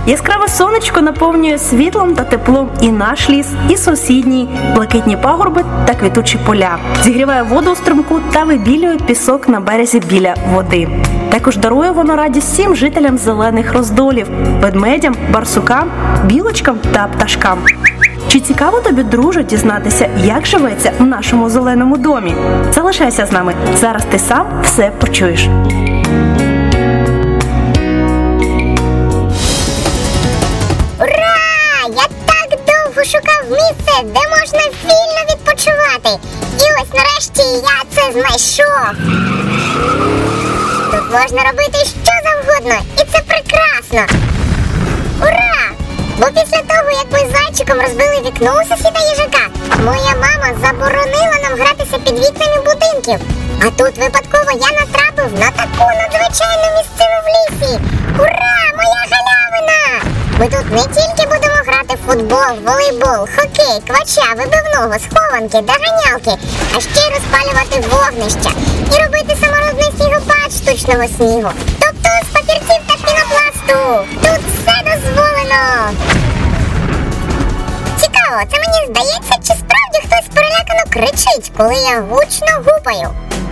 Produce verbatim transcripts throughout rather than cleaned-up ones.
Яскраве сонечко наповнює світлом та теплом і наш ліс, і сусідній, блакитні пагорби та квітучі поля. Зігріває воду у струмку та вибілює пісок на березі біля води. Також дарує воно радість всім жителям зелених роздолів – ведмедям, барсукам, білочкам та пташкам. Чи цікаво тобі, друже, дізнатися, як живеться в нашому зеленому домі? Залишайся з нами, зараз ти сам все почуєш. Ура! Я так довго шукав місце, де можна вільно відпочивати. І ось нарешті я це знайшов. Тут можна робити що завгодно, і це прекрасно. Ура! Бо після того, як ми з зайчиком розбили вікно у сусіда їжака, моя мама заборонила нам гратися під вікнами будинків. А тут випадково я натрапив на таку надзвичайну місцину в лісі. Ура! Моя галявина! Ми тут не тільки будемо грати в футбол, волейбол, хокей, квача, вибивного, схованки, доганялки, а ще й розпалювати вогнища і робити саморобний снігопад штучного снігу. Тобто з папірців та пінопласту. Тут все дозволено. Цікаво, це мені здається, чи справді хтось перелякано кричить, коли я гучно гупаю?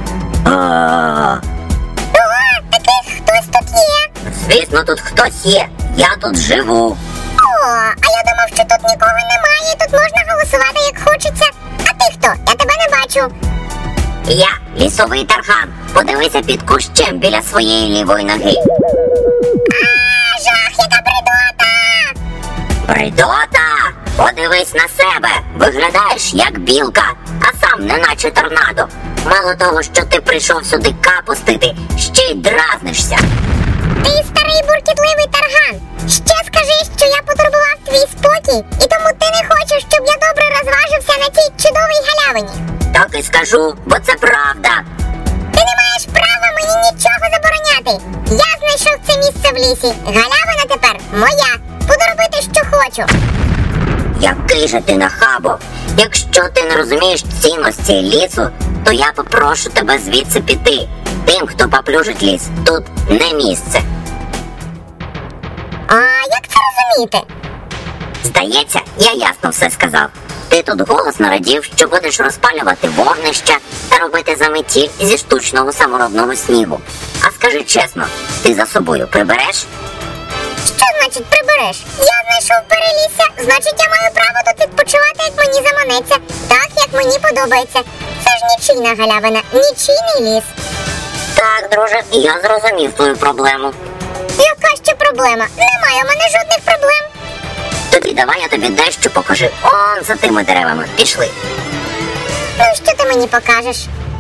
Ого, такий хтось тут є. Звісно, тут хтось є. Я тут живу. О, а я думав, що тут нікого немає, і тут можна голосувати як хочеться. А ти хто? Я тебе не бачу. Я лісовий тарган. Подивися під кущем біля своєї лівої ноги. А, жах, яка бредота! Бредота! Подивись на себе. Виглядаєш як білка, а сам неначе торнадо. Мало того, що ти прийшов сюди капустити, ще й дразнишся. Ти старий буркітливий тарган. Ще скажи, що я потурбував твій спокій, і тому ти не хочеш, щоб я добре розважився на цій чудовій галявині. Так і скажу, бо це правда. Ти не маєш права мені нічого забороняти. Я знайшов це місце в лісі. Галявина тепер моя. Буду робити, що хочу. Який же ти нахабо! Якщо ти не розумієш цінності лісу, то я попрошу тебе звідси піти. Тим, хто поплюжить ліс, тут не місце. А як це розуміти? Здається, я ясно все сказав. Ти тут голосно радів, що будеш розпалювати вогнища та робити заметіль зі штучного саморобного снігу. А скажи чесно, ти за собою прибереш? Що значить прибереш? Я знайшов перелісся, значить я маю право тут відпочивати, як мені заманеться. Так, як мені подобається. Це ж нічийна галявина, нічийний ліс. Так, друже, я зрозумів твою проблему. Яка ще проблема? Немає у мене жодних проблем. Тоді давай я тобі дещо покажу. Он за тими деревами. Пішли. Ну, що ти мені покажеш?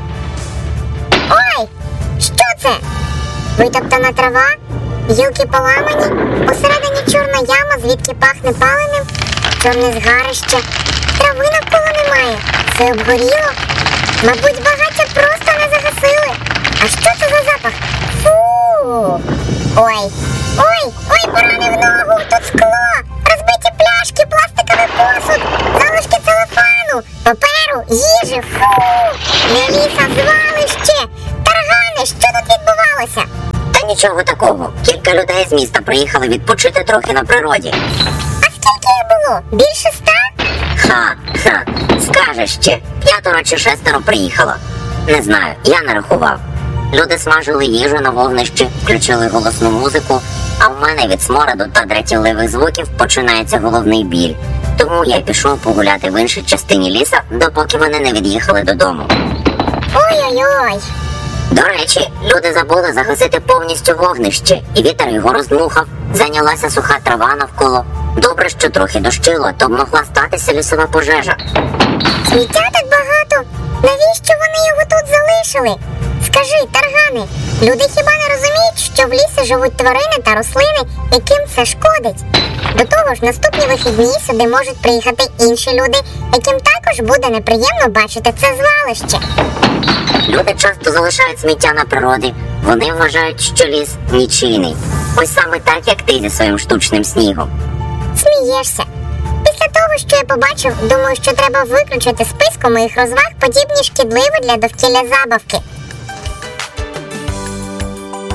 Ой, що це? Витоптана трава? Гілки поламані? Посередині чорна яма, звідки пахне паленим? Чорне згарище. Трави навколо немає. Все обгоріло. Мабуть, багаття просто не загасили. А що це за запах? Фу! Ой, ой, ой, поранив ногу, тут скло, розбиті пляшки, пластиковий посуд, залишки целофану, паперу, їжі, фу! Не ліс, а звалище! Таргане, що тут відбувалося? Та нічого такого. Кілька людей з міста приїхали відпочити трохи на природі. А скільки їх було? Більше ста? Ха, ха, скажеш ще. П'ятеро чи шестеро приїхало. Не знаю, я не рахував. Люди смажили їжу на вогнищі, включили голосну музику, а в мене від смороду та дратівливих звуків починається головний біль. Тому я пішов погуляти в іншій частині ліса, допоки вони не від'їхали додому. Ой-ой-ой! До речі, люди забули загасити повністю вогнище, і вітер його роздмухав. Зайнялася суха трава навколо. Добре, що трохи дощило, то б могла статися лісова пожежа. Сміття так багато! Навіщо вони його тут залишили? Скажи, таргани, люди хіба не розуміють, що в лісі живуть тварини та рослини, яким це шкодить? До того ж, наступні вихідні сюди можуть приїхати інші люди, яким також буде неприємно бачити це звалище. Люди часто залишають сміття на природі. Вони вважають, що ліс нічийний. Ось саме так, як ти зі своїм штучним снігом. Смієшся. Після того, що я побачив, думаю, що треба виключити з списку моїх розваг подібні шкідливі для довкілля забавки.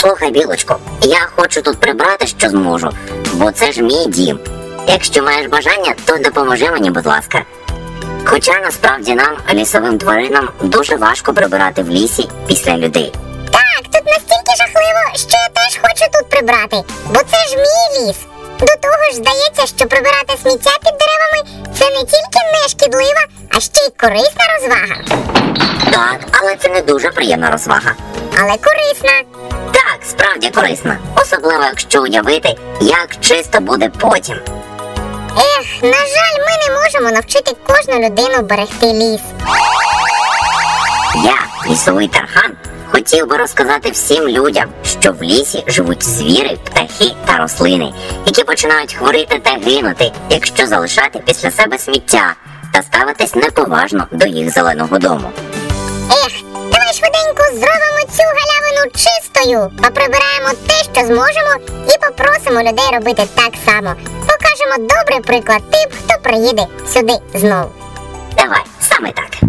Слухай, Білочко, я хочу тут прибрати, що зможу, бо це ж мій дім. Якщо маєш бажання, то допоможи мені, будь ласка. Хоча насправді нам, лісовим тваринам, дуже важко прибирати в лісі після людей. Так, тут настільки жахливо, що я теж хочу тут прибрати, бо це ж мій ліс. До того ж, здається, що прибирати сміття під деревами – це не тільки не шкідлива, а ще й корисна розвага. Так, але це не дуже приємна розвага. Але корисна. Так, справді корисна. Особливо, якщо уявити, як чисто буде потім. Ех, на жаль, ми не можемо навчити кожну людину берегти ліс. Я, лісовий тархан, хотів би розказати всім людям, що в лісі живуть звіри, птахи та рослини, які починають хворіти та гинути, якщо залишати після себе сміття та ставитись неповажно до їх зеленого дому. Ех, давай швиденько зробимо цю галявину чистою, поприбираємо те, що зможемо, і попросимо людей робити так само. Покажемо добрий приклад тим, хто приїде сюди знову. Давай, саме так.